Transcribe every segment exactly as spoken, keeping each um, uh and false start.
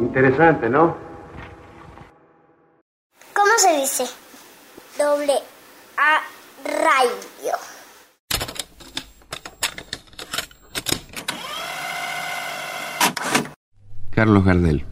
Interesante, ¿no? ¿Cómo se dice? Doble A radio. Carlos Gardel.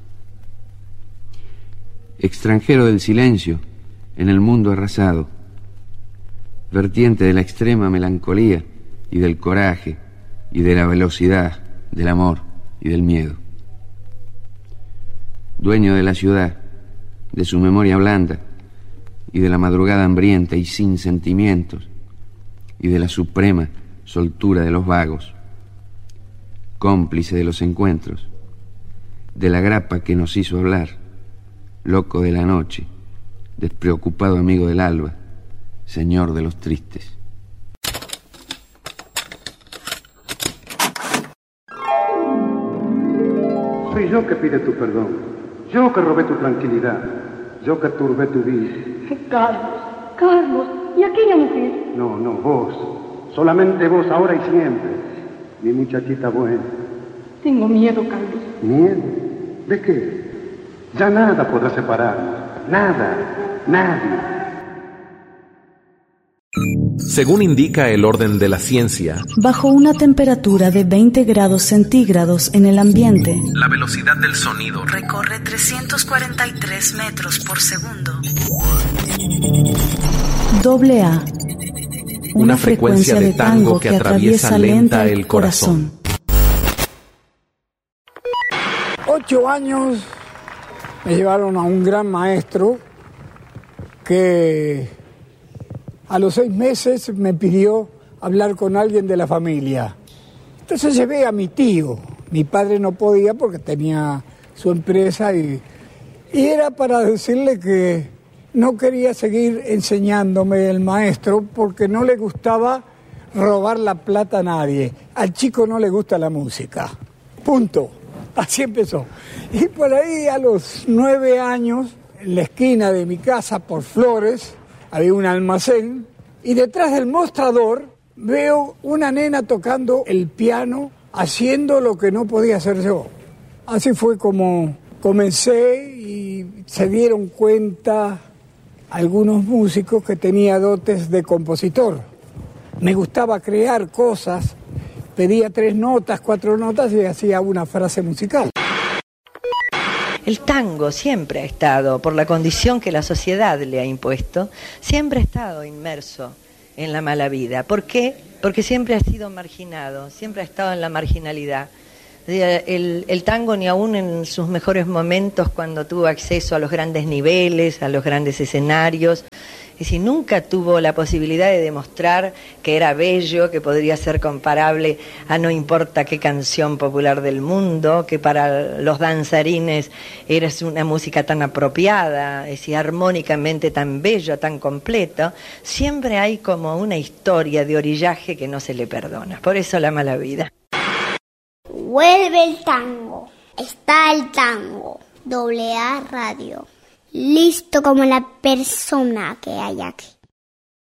Extranjero del silencio en el mundo arrasado, vertiente de la extrema melancolía y del coraje y de la velocidad, del amor y del miedo. Dueño de la ciudad, de su memoria blanda y de la madrugada hambrienta y sin sentimientos y de la suprema soltura de los vagos, cómplice de los encuentros, de la grapa que nos hizo hablar, loco de la noche, despreocupado amigo del alba, señor de los tristes. Soy yo que pide tu perdón, yo que robé tu tranquilidad, yo que turbé tu vida. Carlos, Carlos, ¿y aquella mujer? No, no, vos, solamente vos ahora y siempre, mi muchachita buena. Tengo miedo, Carlos. ¿Miedo? ¿De qué? Ya nada podrá separarnos, nada, nadie. Según indica el orden de la ciencia, bajo una temperatura de veinte grados centígrados en el ambiente, la velocidad del sonido recorre trescientos cuarenta y tres metros por segundo. Doble A, una, una frecuencia de tango que atraviesa lenta el corazón. Ocho años me llevaron a un gran maestro que a los seis meses me pidió hablar con alguien de la familia. Entonces llevé a mi tío. Mi padre no podía porque tenía su empresa y, y era para decirle que no quería seguir enseñándome el maestro porque no le gustaba robar la plata a nadie. Al chico no le gusta la música. Punto. Así empezó. Y por ahí a los nueve años, en la esquina de mi casa, por Flores, había un almacén, y detrás del mostrador veo una nena tocando el piano, haciendo lo que no podía hacer yo. Así fue como comencé y se dieron cuenta algunos músicos que tenía dotes de compositor. Me gustaba crear cosas, pedía tres notas, cuatro notas y hacía una frase musical. El tango siempre ha estado, por la condición que la sociedad le ha impuesto, siempre ha estado inmerso en la mala vida. ¿Por qué? Porque siempre ha sido marginado, siempre ha estado en la marginalidad. El, el tango, ni aún en sus mejores momentos, cuando tuvo acceso a los grandes niveles, a los grandes escenarios, es decir, nunca tuvo la posibilidad de demostrar que era bello, que podría ser comparable a no importa qué canción popular del mundo, que para los danzarines era una música tan apropiada, es decir, armónicamente tan bello, tan completo. Siempre hay como una historia de orillaje que no se le perdona. Por eso la mala vida. Vuelve el tango. Está el tango. Doble A Radio. Listo como la persona que hay aquí.